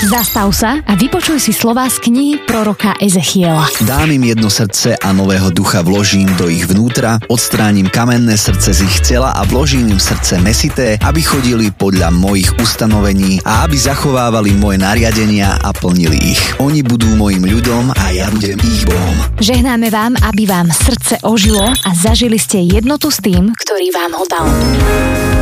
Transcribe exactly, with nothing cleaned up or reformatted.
Zastav sa a vypočuj si slová z knihy proroka Ezechiela. Dám im jedno srdce a nového ducha vložím do ich vnútra, odstránim kamenné srdce z ich tela a vložím im srdce mäsité, aby chodili podľa mojich ustanovení a aby zachovávali moje nariadenia a plnili ich. Oni budú mojim ľudom a ja budem ich Bohom. Žehnáme vám, aby vám srdce ožilo a zažili ste jednotu s tým, ktorý vám ho dal.